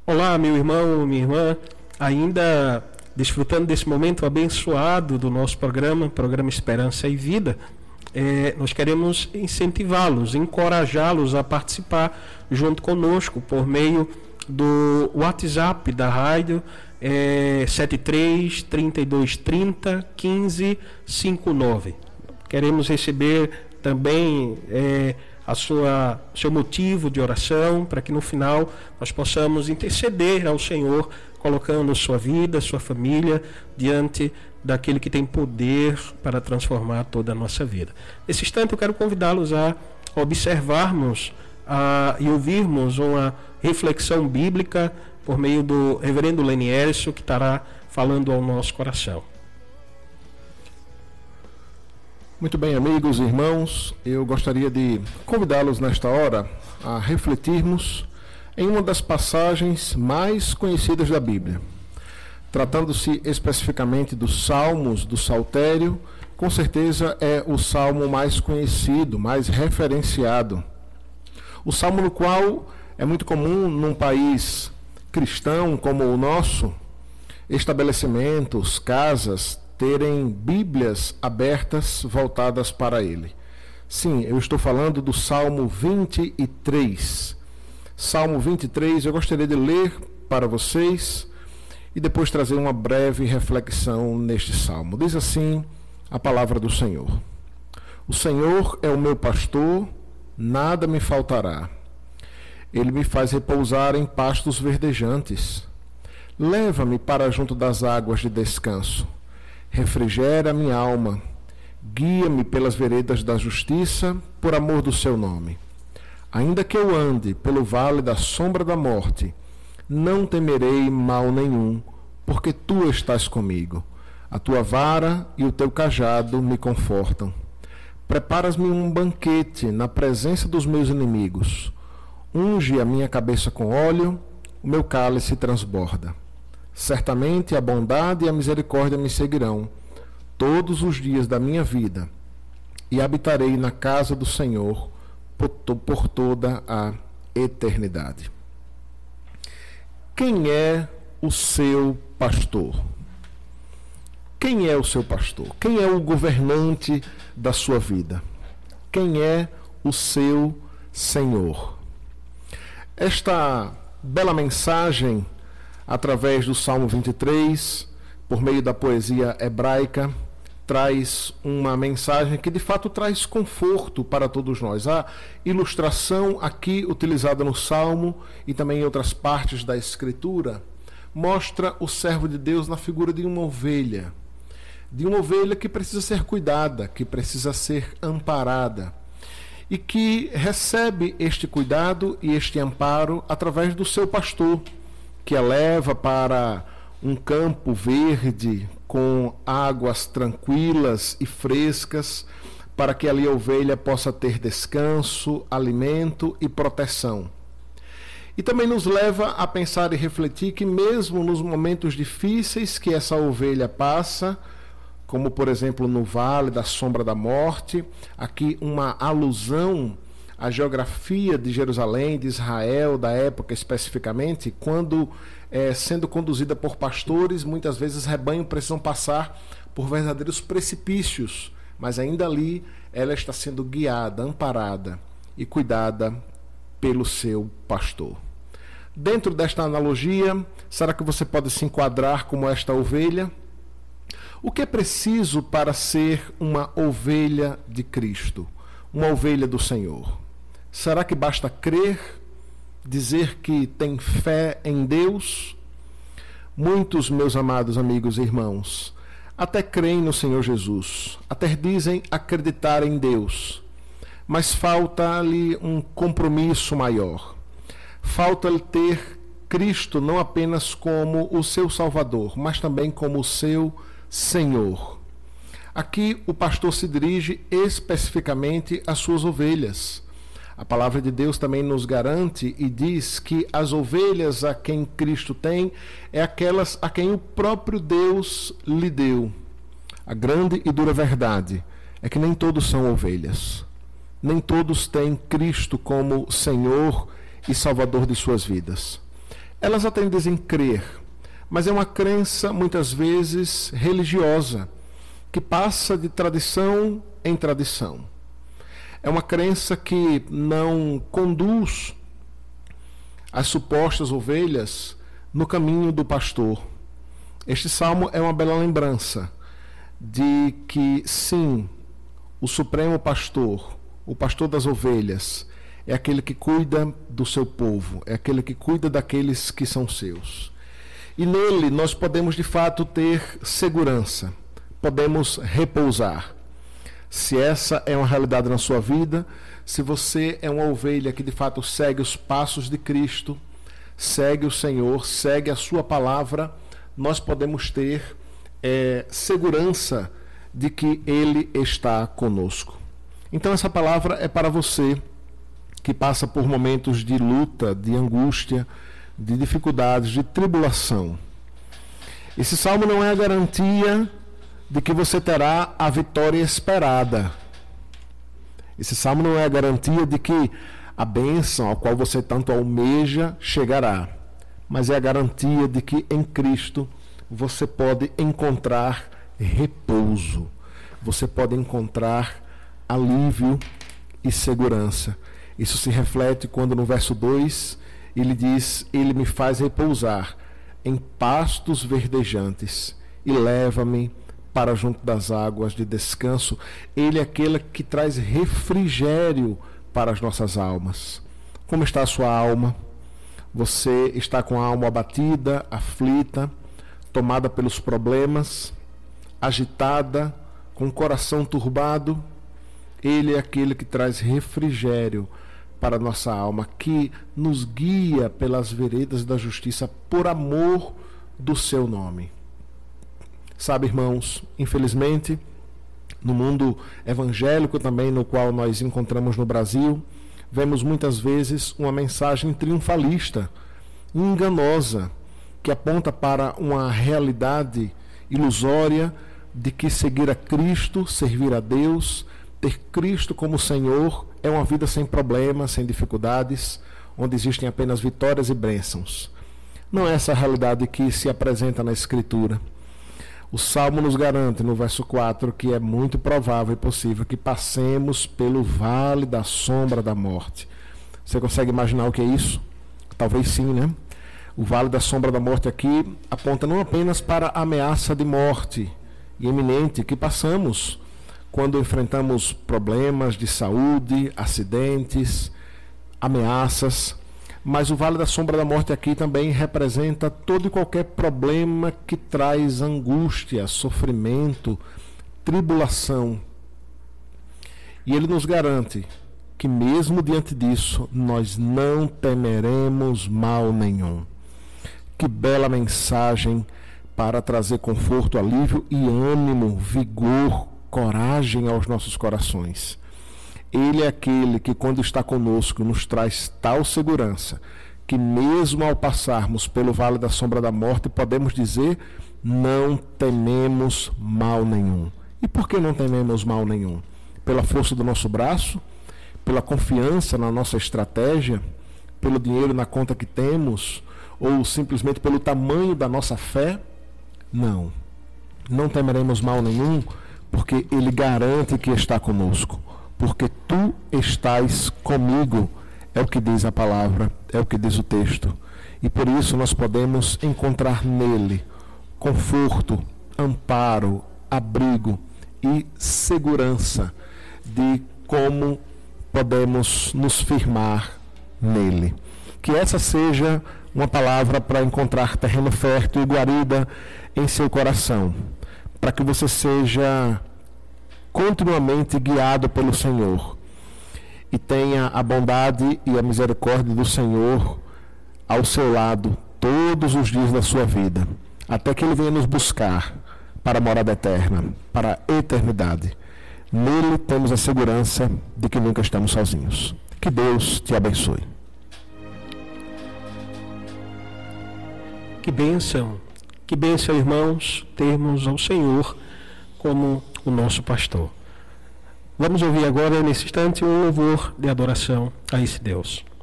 Olá, meu irmão, minha irmã, ainda desfrutando desse momento abençoado do nosso programa Esperança e Vida, nós queremos incentivá-los, encorajá-los a participar junto conosco por meio do WhatsApp da rádio 73 32 30 15 59. Queremos receber também seu motivo de oração, para que no final nós possamos interceder ao Senhor, colocando sua vida, sua família diante daquele que tem poder para transformar toda a nossa vida. Nesse instante eu quero convidá-los a observarmos e ouvirmos uma reflexão bíblica por meio do reverendo Leniércio, que estará falando ao nosso coração. Muito bem, amigos e irmãos, eu gostaria de convidá-los nesta hora a refletirmos em uma das passagens mais conhecidas da Bíblia. Tratando-se especificamente dos Salmos, do Saltério, com certeza é o salmo mais conhecido, mais referenciado. O salmo no qual é muito comum num país cristão como o nosso, estabelecimentos, casas, terem Bíblias abertas voltadas para ele. Sim, eu estou falando do Salmo 23. Salmo 23, eu gostaria de ler para vocês e depois trazer uma breve reflexão neste salmo. Diz assim a palavra do Senhor: O Senhor é o meu pastor, nada me faltará. Ele me faz repousar em pastos verdejantes. Leva-me para junto das águas de descanso. Refrigera minha alma, guia-me pelas veredas da justiça, por amor do seu nome. Ainda que eu ande pelo vale da sombra da morte, não temerei mal nenhum, porque tu estás comigo. A tua vara e o teu cajado me confortam. Preparas-me um banquete na presença dos meus inimigos. Unge a minha cabeça com óleo, o meu cálice transborda. Certamente a bondade e a misericórdia me seguirão todos os dias da minha vida, e habitarei na casa do Senhor por toda a eternidade. Quem é o seu pastor? Quem é o seu pastor? Quem é o governante da sua vida? Quem é o seu Senhor? Esta bela mensagem, através do Salmo 23, por meio da poesia hebraica, traz uma mensagem que de fato traz conforto para todos nós. A ilustração aqui utilizada no Salmo e também em outras partes da Escritura mostra o servo de Deus na figura de uma ovelha que precisa ser cuidada, que precisa ser amparada e que recebe este cuidado e este amparo através do seu pastor, que a leva para um campo verde com águas tranquilas e frescas, para que ali a ovelha possa ter descanso, alimento e proteção. E também nos leva a pensar e refletir que mesmo nos momentos difíceis que essa ovelha passa, como por exemplo no vale da sombra da morte, aqui uma alusão a geografia de Jerusalém, de Israel, da época especificamente, quando sendo conduzida por pastores, muitas vezes rebanho precisam passar por verdadeiros precipícios, mas ainda ali ela está sendo guiada, amparada e cuidada pelo seu pastor. Dentro desta analogia, será que você pode se enquadrar como esta ovelha? O que é preciso para ser uma ovelha de Cristo, uma ovelha do Senhor? Será que basta crer, dizer que tem fé em Deus? Muitos, meus amados amigos e irmãos, até creem no Senhor Jesus, até dizem acreditar em Deus, mas falta-lhe um compromisso maior. Falta-lhe ter Cristo não apenas como o seu Salvador, mas também como o seu Senhor. Aqui o pastor se dirige especificamente às suas ovelhas. A palavra de Deus também nos garante e diz que as ovelhas a quem Cristo tem é aquelas a quem o próprio Deus lhe deu. A grande e dura verdade é que nem todos são ovelhas. Nem todos têm Cristo como Senhor e Salvador de suas vidas. elas até dizem crer, mas é uma crença muitas vezes religiosa, que passa de tradição em tradição. É uma crença que não conduz as supostas ovelhas no caminho do pastor. Este salmo é uma bela lembrança de que, sim, o supremo pastor, o pastor das ovelhas, é aquele que cuida do seu povo, é aquele que cuida daqueles que são seus. E nele nós podemos de fato ter segurança, podemos repousar. Se essa é uma realidade na sua vida, se você é uma ovelha que de fato segue os passos de Cristo, segue o Senhor, segue a sua palavra, nós podemos ter segurança de que Ele está conosco. Então essa palavra é para você que passa por momentos de luta, de angústia, de dificuldades, de tribulação. Esse salmo não é a garantia de que você terá a vitória esperada. Esse salmo não é a garantia de que a bênção ao qual você tanto almeja chegará, mas é a garantia de que em Cristo você pode encontrar repouso, você pode encontrar alívio e segurança. Isso se reflete quando no verso 2 ele diz: Ele me faz repousar em pastos verdejantes e leva-me para junto das águas de descanso. Ele é aquele que traz refrigério para as nossas almas. Como está a sua alma? Você está com a alma abatida, aflita, tomada pelos problemas, agitada, com o coração turbado? Ele é aquele que traz refrigério para a nossa alma, que nos guia pelas veredas da justiça por amor do seu nome. Sabe, irmãos, infelizmente, no mundo evangélico também, no qual nós encontramos no Brasil, vemos muitas vezes uma mensagem triunfalista, enganosa, que aponta para uma realidade ilusória de que seguir a Cristo, servir a Deus, ter Cristo como Senhor é uma vida sem problemas, sem dificuldades, onde existem apenas vitórias e bênçãos. Não é essa a realidade que se apresenta na Escritura. O Salmo nos garante, no verso 4, que é muito provável e possível que passemos pelo vale da sombra da morte. Você consegue imaginar o que é isso? Talvez sim, né? O vale da sombra da morte aqui aponta não apenas para a ameaça de morte iminente que passamos quando enfrentamos problemas de saúde, acidentes, ameaças, mas o vale da sombra da morte aqui também representa todo e qualquer problema que traz angústia, sofrimento, tribulação. E ele nos garante que mesmo diante disso, nós não temeremos mal nenhum. Que bela mensagem para trazer conforto, alívio e ânimo, vigor, coragem aos nossos corações. Ele é aquele que, quando está conosco, nos traz tal segurança que mesmo ao passarmos pelo vale da sombra da morte, podemos dizer: não tememos mal nenhum. E por que não tememos mal nenhum? Pela força do nosso braço? Pela confiança na nossa estratégia? Pelo dinheiro na conta que temos? Ou simplesmente pelo tamanho da nossa fé? Não. Não temeremos mal nenhum, porque Ele garante que está conosco. Porque tu estás comigo, é o que diz a palavra, é o que diz o texto. E por isso nós podemos encontrar nele conforto, amparo, abrigo e segurança de como podemos nos firmar nele. Que essa seja uma palavra para encontrar terreno fértil e guarida em seu coração, para que você seja continuamente guiado pelo Senhor e tenha a bondade e a misericórdia do Senhor ao seu lado todos os dias da sua vida, até que Ele venha nos buscar para a morada eterna, para a eternidade. Nele temos a segurança de que nunca estamos sozinhos. Que Deus te abençoe. Que bênção, irmãos, termos ao Senhor como o nosso pastor. Vamos ouvir agora, nesse instante, um louvor de adoração a esse Deus.